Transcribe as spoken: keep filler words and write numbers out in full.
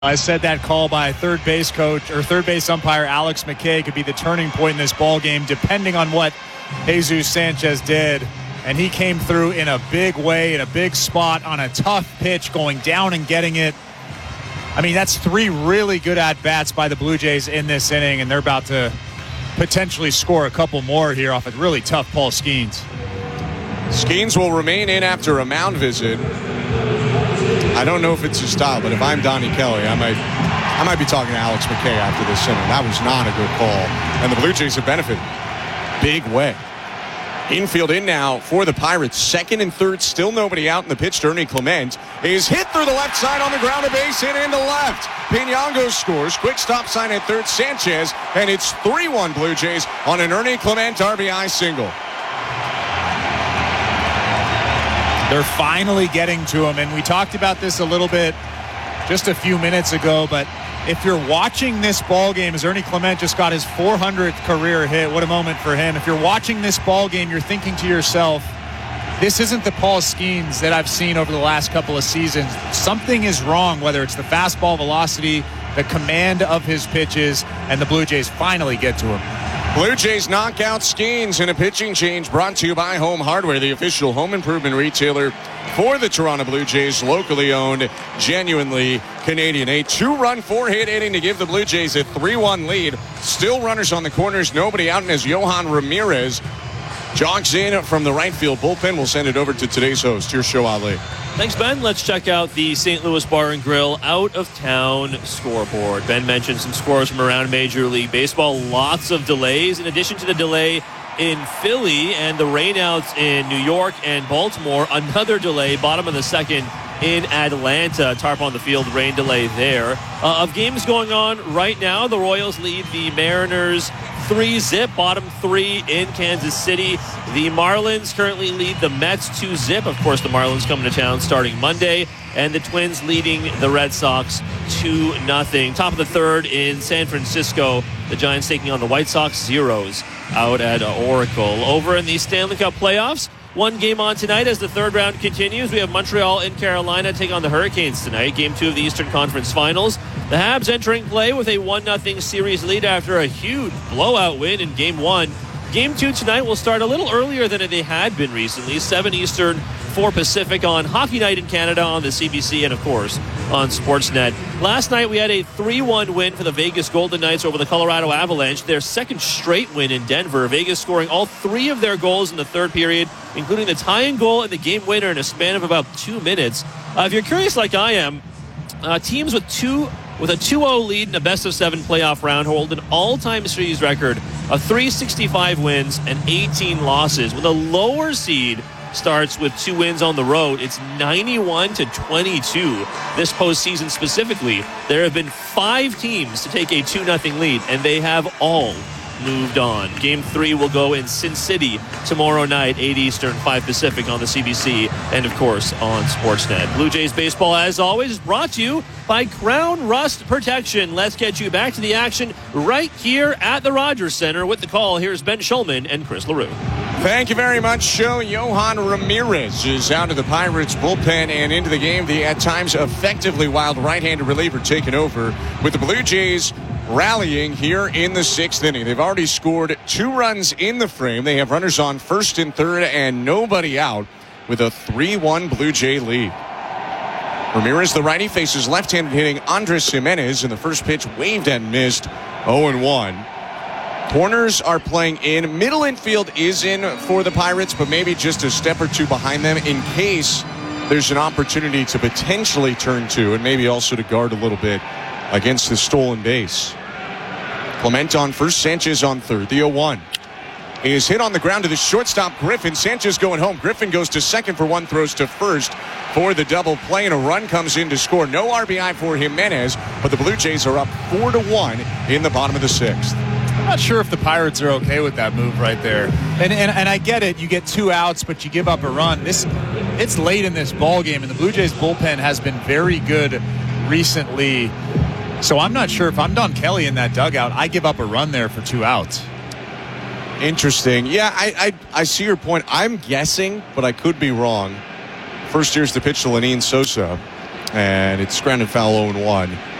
I said that call by third base coach or third base umpire Alex McKay could be the turning point in this ball game, depending on what Jesus Sanchez did. And he came through in a big way, in a big spot, on a tough pitch, going down and getting it. I mean, that's three really good at-bats by the Blue Jays in this inning, and they're about to potentially score a couple more here off a really tough Paul Skeens. Skeens will remain in after a mound visit. I don't know if it's his style, but if I'm Donnie Kelly, I might I might be talking to Alex McKay after this inning. That was not a good call, and the Blue Jays have benefited big way. Infield in now for the Pirates. Second and third, still nobody out, and the pitch to Ernie Clement is hit through the left side on the ground, a base hit into left. Pinango scores. Quick stop sign at third, Sanchez, and it's three one Blue Jays on an Ernie Clement R B I single. They're finally getting to him, and we talked about this a little bit just a few minutes ago, but if you're watching this ball game, as Ernie Clement just got his four hundredth career hit, what a moment for him. If you're watching this ball game, you're thinking to yourself, this isn't the Paul Skeens that I've seen over the last couple of seasons. Something is wrong, whether it's the fastball velocity, the command of his pitches, and the Blue Jays finally get to him. Blue Jays knock out Skeens in a pitching change brought to you by Home Hardware, the official home improvement retailer for the Toronto Blue Jays, locally owned, genuinely Canadian. A two-run, four-hit inning to give the Blue Jays a three one lead. Still runners on the corners, nobody out, and as Johan Ramirez jogs in from the right field bullpen, we'll send it over to today's host. Here's Show Ali. Thanks, Ben. Let's check out the Saint Louis Bar and Grill out-of-town scoreboard. Ben mentioned some scores from around Major League Baseball. Lots of delays. In addition to the delay in Philly and the rainouts in New York and Baltimore, another delay, bottom of the second, in Atlanta. Tarp on the field, rain delay there. Uh, of games going on right now, the Royals lead the Mariners three zip, bottom three in Kansas City. The Marlins currently lead the Mets two zip. Of course, the Marlins coming to town starting Monday. And the Twins leading the Red Sox two nothing. Top of the third in San Francisco. The Giants taking on the White Sox, zeros out at Oracle. Over in the Stanley Cup playoffs, one game on tonight as the third round continues. We have Montreal in Carolina taking on the Hurricanes tonight. Game two of the Eastern Conference Finals. The Habs entering play with a one nothing series lead after a huge blowout win in Game one. Game two tonight will start a little earlier than they had been recently. seven Eastern, four Pacific on Hockey Night in Canada on the C B C and, of course, on Sportsnet. Last night we had a three one win for the Vegas Golden Knights over the Colorado Avalanche. Their second straight win in Denver. Vegas scoring all three of their goals in the third period, including the tying goal and the game winner in a span of about two minutes. Uh, if you're curious like I am, uh, teams with two... with a two oh lead in a best-of-seven playoff round hold an all-time series record of three sixty-five wins and eighteen losses. When the lower seed starts with two wins on the road, it's ninety-one to twenty-two. This postseason specifically, there have been five teams to take a two nothing lead, and they have all moved on. Game three will go in Sin City tomorrow night, eight Eastern, five Pacific on the C B C and, of course, on Sportsnet. Blue Jays baseball, as always, is brought to you by Crown Rust Protection. Let's get you back to the action right here at the Rogers Center. With the call, here's Ben Schulman and Chris LaRue. Thank you very much, Joe. Johan Ramirez is out of the Pirates bullpen and into the game. The, at times, effectively wild right-handed reliever taking over with the Blue Jays rallying here in the sixth inning. They've already scored two runs in the frame. They have runners on first and third and nobody out with a three one Blue Jay lead. Ramirez, the righty, faces left-handed hitting Andres Jimenez, and the first pitch waved and missed. oh and one. Corners are playing in. Middle infield is in for the Pirates, but maybe just a step or two behind them in case there's an opportunity to potentially turn two and maybe also to guard a little bit against the stolen base. Clement on first, Sanchez on third. The oh one is hit on the ground to the shortstop, Griffin. Sanchez going home. Griffin goes to second for one, throws to first for the double play, and a run comes in to score. No R B I for Jimenez, but the Blue Jays are up four to one in the bottom of the sixth. I'm not sure if the Pirates are okay with that move right there. And, and and I get it. You get two outs, but you give up a run. This It's late in this ball game, and the Blue Jays bullpen has been very good recently. So I'm not sure if I'm Don Kelly in that dugout, I give up a run there for two outs. Interesting. Yeah, I I, I see your point. I'm guessing, but I could be wrong. First, here's the pitch to Lenyn Sosa, and it's grounded foul oh and one.